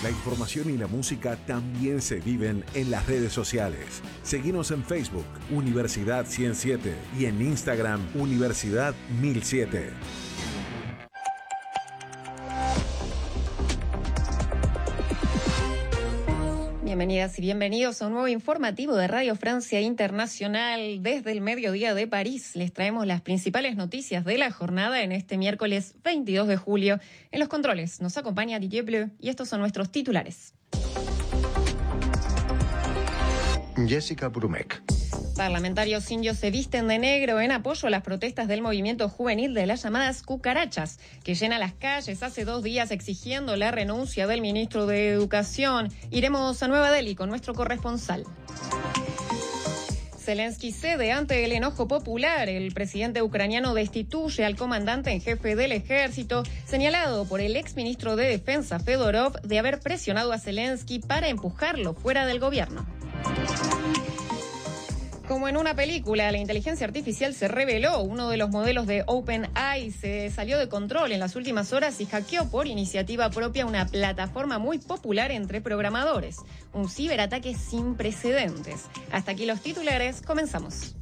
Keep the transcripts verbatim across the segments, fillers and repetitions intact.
La información y la música también se viven en las redes sociales. Seguinos en Facebook, Universidad ciento siete, y en Instagram, Universidad mil siete. Bienvenidas y bienvenidos a un nuevo informativo de Radio Francia Internacional. Desde el mediodía de París les traemos las principales noticias de la jornada en este miércoles veintidós de julio. En los controles nos acompaña Didier Bleu y estos son nuestros titulares. Jessica Brumek. Parlamentarios indios se visten de negro en apoyo a las protestas del movimiento juvenil de las llamadas cucarachas, que llena las calles hace dos días exigiendo la renuncia del ministro de Educación. Iremos a Nueva Delhi con nuestro corresponsal. Zelensky cede ante el enojo popular. El presidente ucraniano destituye al comandante en jefe del ejército, señalado por el exministro de Defensa Fedorov de haber presionado a Zelensky para empujarlo fuera del gobierno. Como en una película, la inteligencia artificial se reveló. Uno de los modelos de OpenAI se salió de control en las últimas horas y hackeó por iniciativa propia una plataforma muy popular entre programadores. Un ciberataque sin precedentes. Hasta aquí los titulares, comenzamos.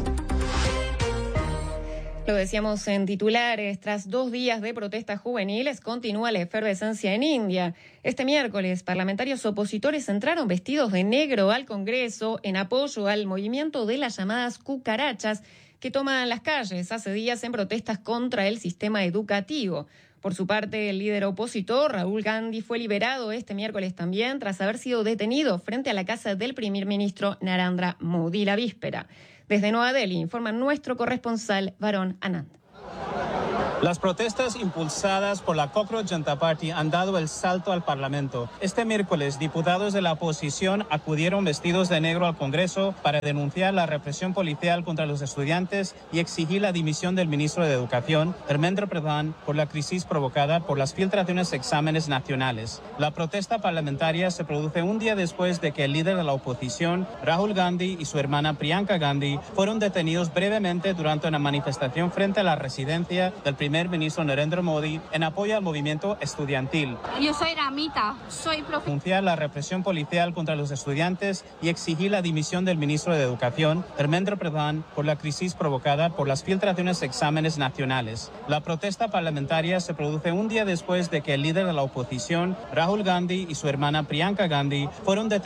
Lo decíamos en titulares, tras dos días de protestas juveniles continúa la efervescencia en India. Este miércoles, parlamentarios opositores entraron vestidos de negro al Congreso en apoyo al movimiento de las llamadas cucarachas que toman las calles hace días en protestas contra el sistema educativo. Por su parte, el líder opositor, Rahul Gandhi, fue liberado este miércoles también tras haber sido detenido frente a la casa del primer ministro Narendra Modi la víspera. Desde Nueva Delhi informa nuestro corresponsal Varun Anand. Las protestas impulsadas por la Cockroach Janata Party han dado el salto al Parlamento. Este miércoles, diputados de la oposición acudieron vestidos de negro al Congreso para denunciar la represión policial contra los estudiantes y exigir la dimisión del ministro de Educación, Dharmendra Pradhan, por la crisis provocada por las filtraciones de exámenes nacionales. La protesta parlamentaria se produce un día después de que el líder de la oposición, Rahul Gandhi, y su hermana Priyanka Gandhi fueron detenidos brevemente durante una manifestación frente a la residencia del primer ministro Narendra Modi en apoyo al movimiento estudiantil. Yo soy Ramita, soy profesora. Denunciar la represión policial contra los estudiantes y exigir la dimisión del ministro de Educación, Dharmendra Pradhan, por la crisis provocada por las filtraciones de exámenes nacionales. La protesta parlamentaria se produce un día después de que el líder de la oposición, Rahul Gandhi, y su hermana Priyanka Gandhi fueron detenidos